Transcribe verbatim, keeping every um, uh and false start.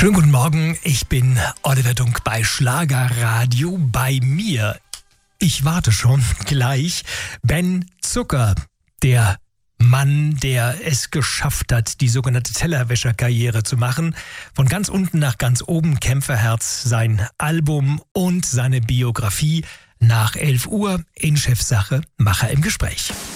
Schönen guten Morgen, ich bin Oliver Dunk bei Schlagerradio. Bei mir, ich warte schon gleich, Ben Zucker, der Mann, der es geschafft hat, die sogenannte Tellerwäscherkarriere zu machen. Von ganz unten nach ganz oben, Kämpferherz, sein Album und seine Biografie. Nach elf Uhr in Chefsache, Macher im Gespräch.